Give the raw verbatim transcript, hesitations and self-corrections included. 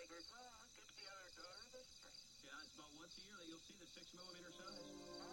figured, well, I'll get the other daughter this spring. Yeah, it's about once a year that you'll see the six millimeter size.